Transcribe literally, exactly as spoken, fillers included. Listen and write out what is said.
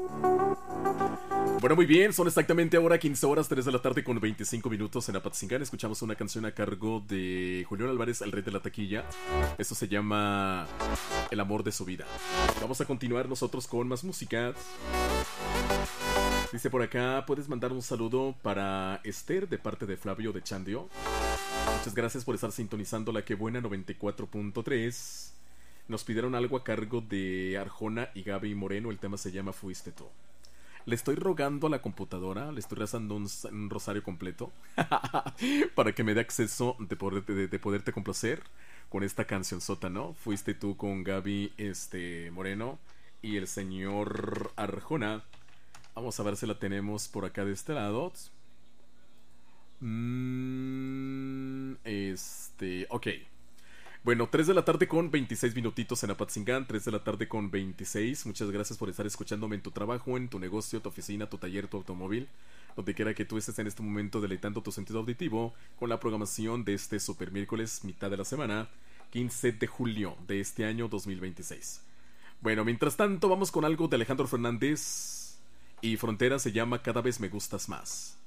Bueno, muy bien, son exactamente ahora quince horas, tres de la tarde con veinticinco minutos en Apatzingán. Escuchamos una canción a cargo de Julián Álvarez, el rey de la taquilla. Esto se llama El amor de su vida. Vamos a continuar nosotros con más música. Dice por acá, puedes mandar un saludo para Esther de parte de Flavio de Chandio. Muchas gracias por estar sintonizando la que buena noventa y cuatro punto tres. Nos pidieron algo a cargo de Arjona y Gaby Moreno. El tema se llama Fuiste tú. Le estoy rogando a la computadora, le estoy rezando un, un rosario completo para que me dé acceso de, poder, de, de poderte complacer con esta canción sota, ¿no? Fuiste tú con Gaby este, Moreno y el señor Arjona. Vamos a ver si la tenemos por acá de este lado. Mm, este, ok. Bueno, tres de la tarde con veintiséis minutitos en Apatzingán, tres de la tarde con veintiséis. Muchas gracias por estar escuchándome en tu trabajo, en tu negocio, tu oficina, tu taller, tu automóvil. Donde quiera que tú estés en este momento deleitando tu sentido auditivo con la programación de este super miércoles, mitad de la semana, quince de julio de este año dos mil veintiséis. Bueno, mientras tanto vamos con algo de Alejandro Fernández y Frontera, se llama Cada vez me gustas más.